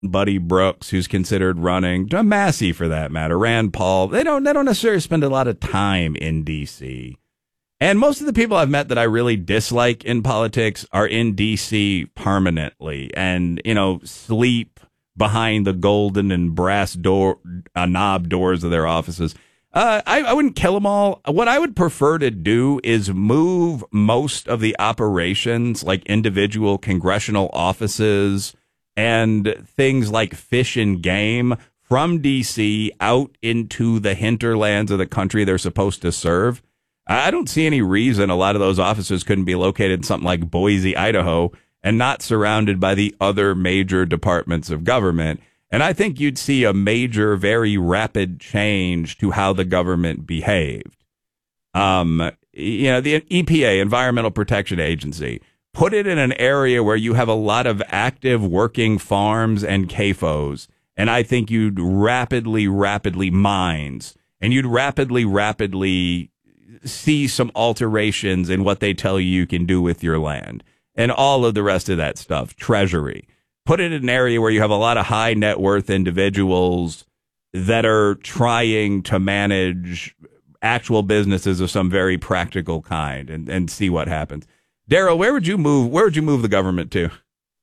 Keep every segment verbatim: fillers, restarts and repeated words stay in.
Buddy Brooks, who's considered running, Massey for that matter, Rand Paul. They don't they don't necessarily spend a lot of time in D C. And most of the people I've met that I really dislike in politics are in D C permanently and, you know, sleep behind the golden and brass door uh, knob doors of their offices. Uh, I, I wouldn't kill them all. What I would prefer to do is move most of the operations, like individual congressional offices and things like fish and game, from D C out into the hinterlands of the country they're supposed to serve. I don't see any reason a lot of those offices couldn't be located in something like Boise, Idaho, and not surrounded by the other major departments of government. And I think you'd see a major, very rapid change to how the government behaved. Um, you know, the E P A, Environmental Protection Agency, put it in an area where you have a lot of active working farms and C A F Os. And I think you'd rapidly, rapidly mines, and you'd rapidly, rapidly see some alterations in what they tell you you can do with your land and all of the rest of that stuff. Treasury. Put it in an area where you have a lot of high net worth individuals that are trying to manage actual businesses of some very practical kind, and, and see what happens. Daryl, where would you move? Where would you move the government to?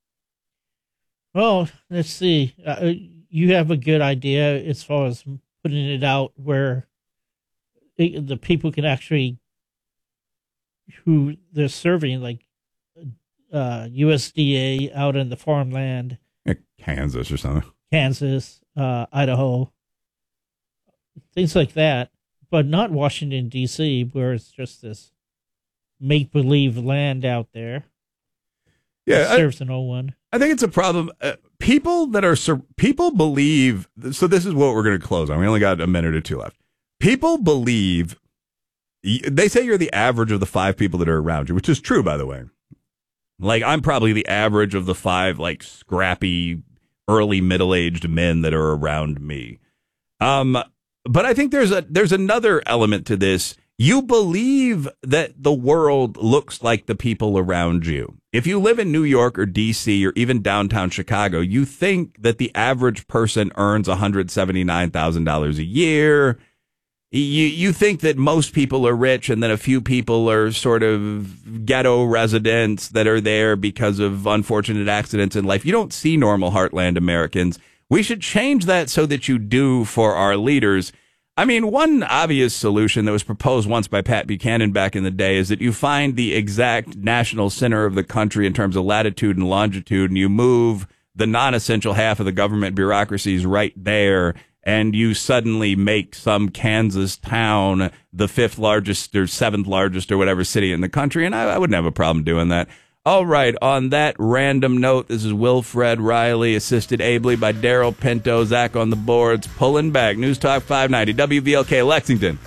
Well, let's see. Uh, you have a good idea as far as putting it out where it, the people can actually, who they're serving, like uh, U S D A out in the farmland. Like Kansas or something. Kansas, uh, Idaho, things like that, but not Washington, D C, where it's just this make-believe land out there. Yeah, that serves I, no one. I think it's a problem. Uh, people that are sur- people believe. So this is what we're going to close on. We only got a minute or two left. People believe. They say you're the average of the five people that are around you, which is true, by the way. Like, I'm probably the average of the five, like, scrappy, early middle-aged men that are around me. Um, but I think there's a there's another element to this. You believe that the world looks like the people around you. If you live in New York or D C or even downtown Chicago, you think that the average person earns one hundred seventy-nine thousand dollars a year. You you think that most people are rich and that a few people are sort of ghetto residents that are there because of unfortunate accidents in life. You don't see normal heartland Americans. We should change that so that you do for our leaders. I mean, one obvious solution that was proposed once by Pat Buchanan back in the day is that you find the exact national center of the country in terms of latitude and longitude, and you move the non-essential half of the government bureaucracies right there, and you suddenly make some Kansas town the fifth largest or seventh largest or whatever city in the country, and I, I wouldn't have a problem doing that. All right, on that random note, this is Wilfred Riley, assisted ably by Daryl Pinto, Zach on the boards, pulling back. News Talk five ninety, W V L K, Lexington.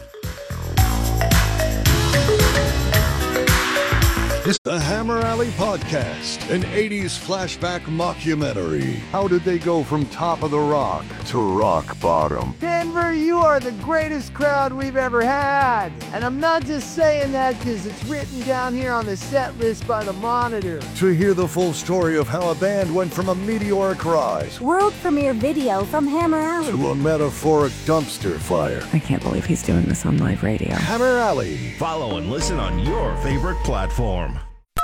The Hammer Alley Podcast, an eighties flashback mockumentary. How did they go from top of the rock to rock bottom? Denver, you are the greatest crowd we've ever had. And I'm not just saying that because it's written down here on the set list by the Monitor. To hear the full story of how a band went from a meteoric rise, world premiere video from Hammer Alley, to a metaphoric dumpster fire. I can't believe he's doing this on live radio. Hammer Alley. Follow and listen on your favorite platform.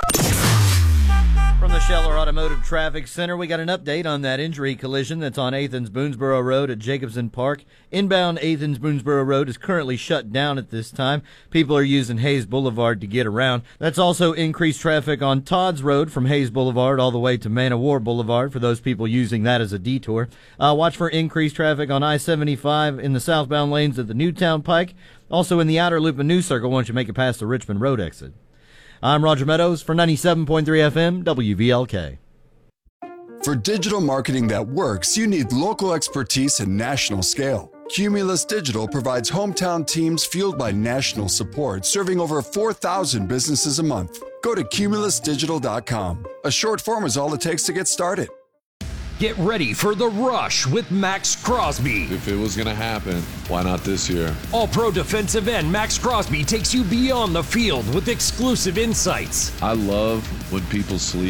From the Scheller Automotive Traffic Center, we got an update on that injury collision that's on Athens-Boonesboro Road at Jacobson Park. Inbound Athens-Boonesboro Road is currently shut down at this time. People are using Hayes Boulevard to get around. That's also increased traffic on Todd's Road from Hayes Boulevard all the way to Man of War Boulevard for those people using that as a detour. Uh, watch for increased traffic on I seventy-five in the southbound lanes at the Newtown Pike. Also in the outer loop and New Circle once you make it past the Richmond Road exit. I'm Roger Meadows for ninety-seven point three F M W V L K. For digital marketing that works, you need local expertise and national scale. Cumulus Digital provides hometown teams fueled by national support, serving over four thousand businesses a month. Go to cumulus digital dot com. A short form is all it takes to get started. Get ready for The Rush with Max Crosby. If it was going to happen, why not this year? All-pro defensive end Max Crosby takes you beyond the field with exclusive insights. I love when people sleep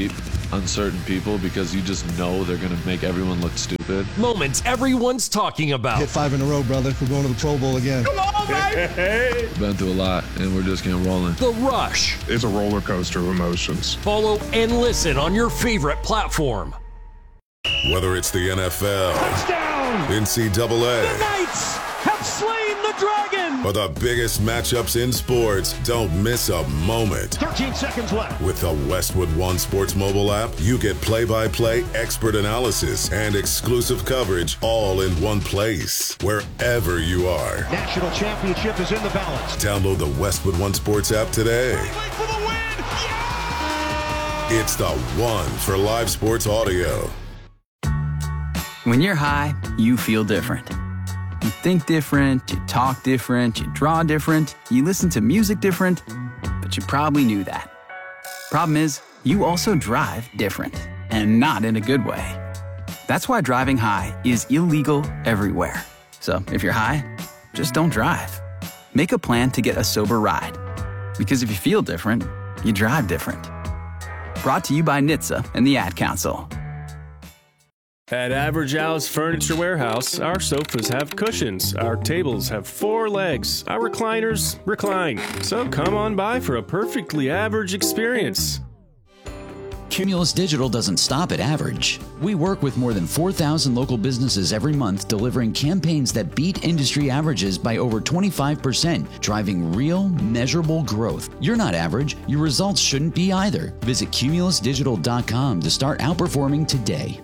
uncertain people because you just know they're going to make everyone look stupid. Moments everyone's talking about. Hit five in a row, brother. We're going to the Pro Bowl again. Come on, baby! Been through a lot, and we're just getting rolling. The Rush. It's a roller coaster of emotions. Follow and listen on your favorite platform. Whether it's the N F L, touchdown, N C double A, the Knights have slain the dragon, or the biggest matchups in sports, don't miss a moment. thirteen seconds left. With the Westwood One Sports mobile app, you get play-by-play expert analysis and exclusive coverage all in one place, wherever you are. National championship is in the balance. Download the Westwood One Sports app today. For the win. Yeah! It's the one for live sports audio. When you're high, you feel different. You think different, you talk different, you draw different, you listen to music different, but you probably knew that. Problem is, you also drive different, and not in a good way. That's why driving high is illegal everywhere. So if you're high, just don't drive. Make a plan to get a sober ride. Because if you feel different, you drive different. Brought to you by N H T S A and the Ad Council. At Average Al's Furniture Warehouse, our sofas have cushions, our tables have four legs, our recliners recline. So come on by for a perfectly average experience. Cumulus Digital doesn't stop at average. We work with more than four thousand local businesses every month, delivering campaigns that beat industry averages by over twenty-five percent, driving real, measurable growth. You're not average. Your results shouldn't be either. Visit cumulus digital dot com to start outperforming today.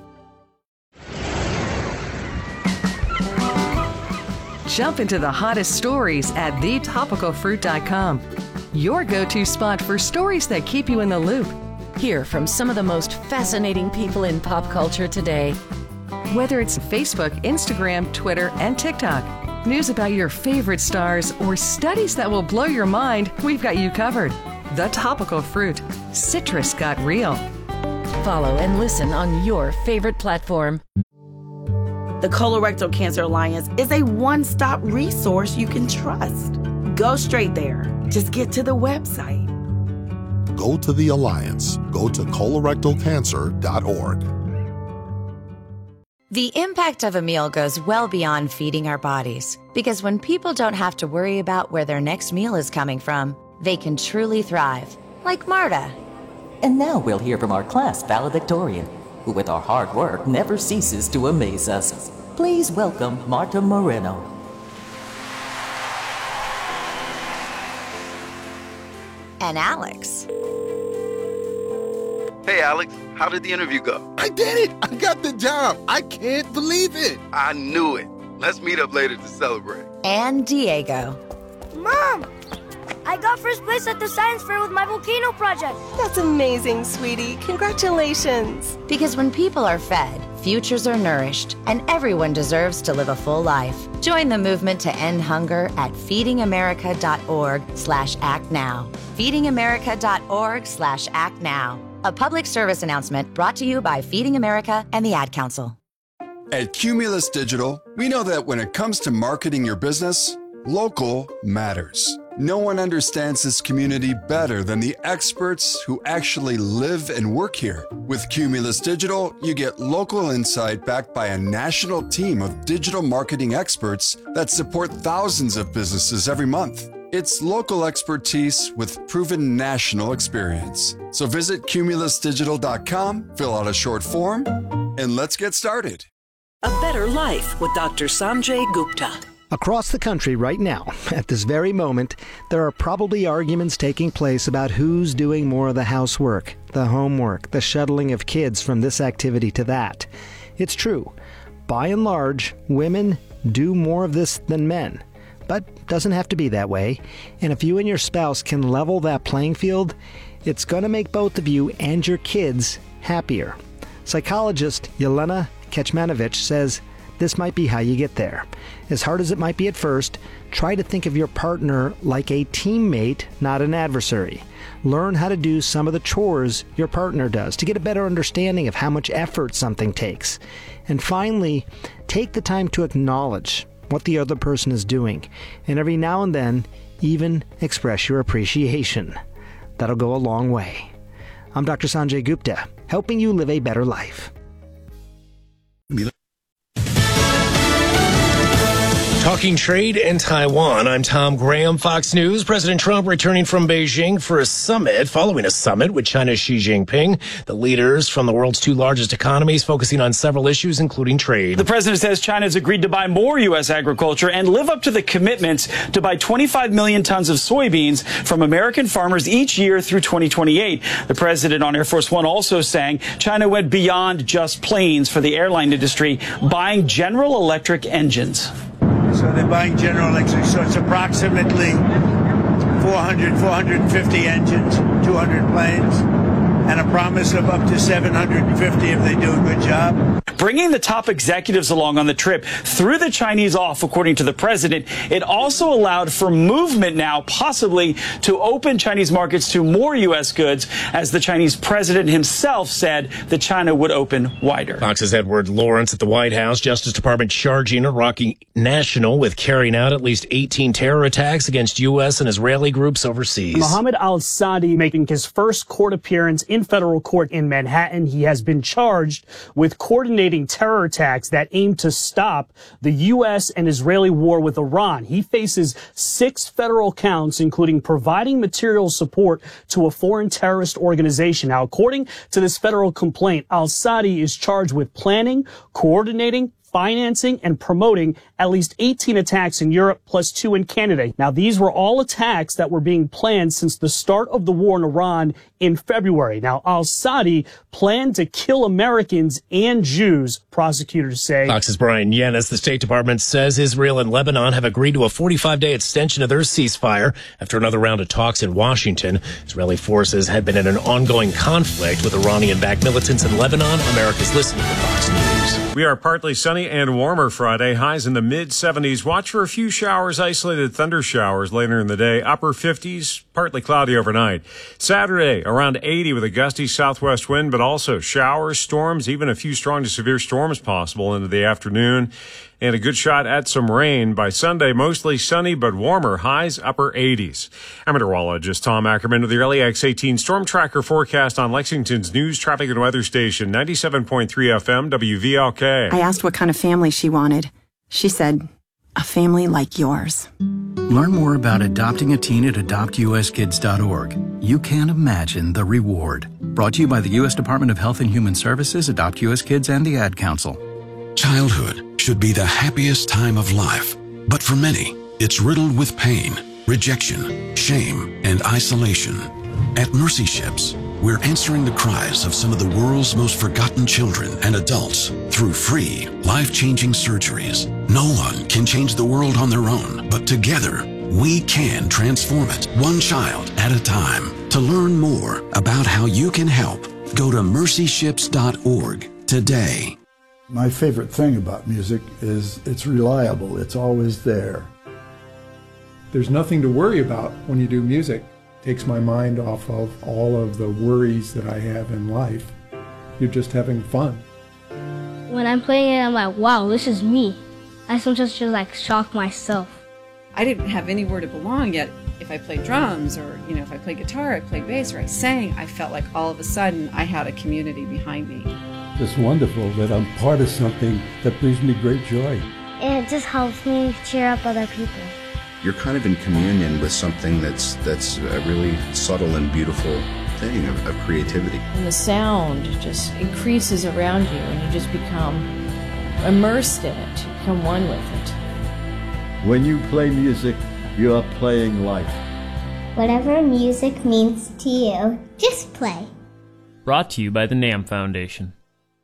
Jump into the hottest stories at the topical fruit dot com. Your go-to spot for stories that keep you in the loop. Hear from some of the most fascinating people in pop culture today. Whether it's Facebook, Instagram, Twitter, and TikTok, news about your favorite stars, or studies that will blow your mind, we've got you covered. The Topical Fruit. Citrus got real. Follow and listen on your favorite platform. The Colorectal Cancer Alliance is a one-stop resource you can trust. Go straight there. Just get to the website. Go to the Alliance. Go to colorectal cancer dot org. The impact of a meal goes well beyond feeding our bodies, because when people don't have to worry about where their next meal is coming from, they can truly thrive, like Marta. And now we'll hear from our class valedictorian, who with our hard work never ceases to amaze us. Please welcome Marta Moreno. And Alex. Hey Alex, how did the interview go? I did it! I got the job! I can't believe it! I knew it. Let's meet up later to celebrate. And Diego. Mom! I got first place at the science fair with my volcano project. That's amazing, sweetie. Congratulations. Because when people are fed, futures are nourished, and everyone deserves to live a full life. Join the movement to end hunger at feeding america dot org slash act now. feeding america dot org slash act now. A public service announcement brought to you by Feeding America and the Ad Council. At Cumulus Digital, we know that when it comes to marketing your business, local matters. No one understands this community better than the experts who actually live and work here. With Cumulus Digital, you get local insight backed by a national team of digital marketing experts that support thousands of businesses every month. It's local expertise with proven national experience. So visit cumulus digital dot com, fill out a short form, and let's get started. A better life with Doctor Sanjay Gupta. Across the country right now, at this very moment, there are probably arguments taking place about who's doing more of the housework, the homework, the shuttling of kids from this activity to that. It's true. By and large, women do more of this than men. But doesn't have to be that way. And if you and your spouse can level that playing field, it's going to make both of you and your kids happier. Psychologist Yelena Kecmanovic says this might be how you get there. As hard as it might be at first, try to think of your partner like a teammate, not an adversary. Learn how to do some of the chores your partner does to get a better understanding of how much effort something takes. And finally, take the time to acknowledge what the other person is doing, and every now and then, even express your appreciation. That'll go a long way. I'm Doctor Sanjay Gupta. helping you live a better life. Talking trade and Taiwan, I'm Tom Graham, Fox News. President Trump returning from Beijing for a summit, following a summit with China's Xi Jinping. The leaders from the world's two largest economies focusing on several issues, including trade. The president says China has agreed to buy more U S agriculture and live up to the commitments to buy twenty-five million tons of soybeans from American farmers each year through twenty twenty-eight. The president on Air Force One also saying China went beyond just planes for the airline industry, buying General Electric engines. So they're buying General Electric, so it's approximately four hundred, four hundred fifty engines, two hundred planes, and a promise of up to seven hundred fifty if they do a good job. Bringing the top executives along on the trip threw the Chinese off, according to the president. It also allowed for movement now, possibly to open Chinese markets to more U S goods, as the Chinese president himself said that China would open wider. Fox's Edward Lawrence at the White House. Justice Department charging Iraqi national with carrying out at least eighteen terror attacks against U S and Israeli groups overseas. Mohammed al-Sadi making his first court appearance in federal court in Manhattan. He has been charged with coordinating terror attacks that aim to stop the U S and Israeli war with Iran. He faces six federal counts, including providing material support to a foreign terrorist organization. Now, according to this federal complaint, al-Sadi is charged with planning, coordinating, financing, and promoting at least eighteen attacks in Europe, plus two in Canada. Now, these were all attacks that were being planned since the start of the war in Iran in February. Now, al-Sadi planned to kill Americans and Jews, prosecutors say. Fox's Brian Yennis. The State Department says Israel and Lebanon have agreed to a forty-five day extension of their ceasefire after another round of talks in Washington. Israeli forces had been in an ongoing conflict with Iranian-backed militants in Lebanon. America's listening to Fox News. We are partly sunny and warmer Friday, highs in the mid seventies. Watch for a few showers, isolated thunder showers later in the day. Upper fifties, partly cloudy overnight. Saturday, around eighty with a gusty southwest wind, but also showers, storms, even a few strong to severe storms possible into the afternoon. And a good shot at some rain. By Sunday, mostly sunny but warmer, highs upper eighties. I'm meteorologist Tom Ackerman with the L E X eighteen Storm Tracker forecast on Lexington's news, traffic, and weather station, ninety-seven point three F M, W V L K. I asked what kind of family she wanted. She said, a family like yours. Learn more about adopting a teen at adopt U S kids dot org. You can't imagine the reward. Brought to you by the U S Department of Health and Human Services, Adopt U S Kids, and the Ad Council. Childhood should be the happiest time of life, but for many, it's riddled with pain, rejection, shame, and isolation. At Mercy Ships, we're answering the cries of some of the world's most forgotten children and adults through free, life-changing surgeries. No one can change the world on their own, but together, we can transform it, one child at a time. To learn more about how you can help, go to mercy ships dot org today. My favorite thing about music is it's reliable. It's always there. There's nothing to worry about when you do music. It takes my mind off of all of the worries that I have in life. You're just having fun. When I'm playing it, I'm like, wow, this is me. I sometimes just like shock myself. I didn't have anywhere to belong yet. If I played drums or, you know, if I played guitar, I played bass, or I sang, I felt like all of a sudden I had a community behind me. It's wonderful that I'm part of something that brings me great joy. It just helps me cheer up other people. You're kind of in communion with something that's that's a really subtle and beautiful thing of, of creativity. And the sound just increases around you and you just become immersed in it, you become one with it. When you play music, you are playing life. Whatever music means to you, just play. Brought to you by the NAM Foundation.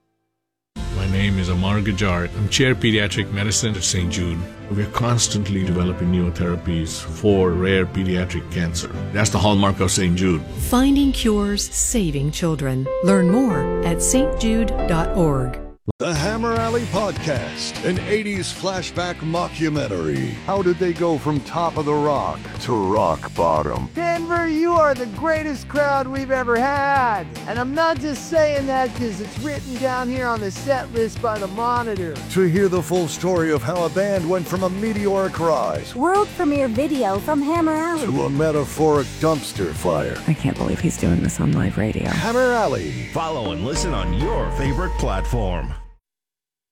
My name is Amar Gujar. I'm Chair Pediatric Medicine at Saint Jude. We are constantly developing new therapies for rare pediatric cancer. That's the hallmark of Saint Jude. Finding cures, saving children. Learn more at s t jude dot org. The Hammer Alley Podcast, an eighties flashback mockumentary. How did they go from top of the rock to rock bottom? Ten Denver, you are the greatest crowd we've ever had. And I'm not just saying that because it's written down here on the set list by the Monitor. To hear the full story of how a band went from a meteoric rise, world premiere video from Hammer Alley, to a metaphoric dumpster fire. I can't believe he's doing this on live radio. Hammer Alley. Follow and listen on your favorite platform.